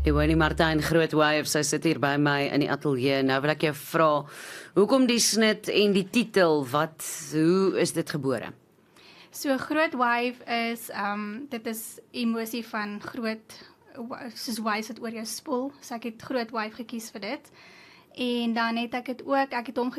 Ewenie Martyn Grootwyf, sy sit hier by my in die ateljee. Nou wil ek jou vra, hoekom die snit en die titel, hoe is dit gebore? So Grootwyf is, dit is emosie van groot, soos wys wat oor jou spoel. So ek het Grootwyf gekies vir dit. En dan het ek het hom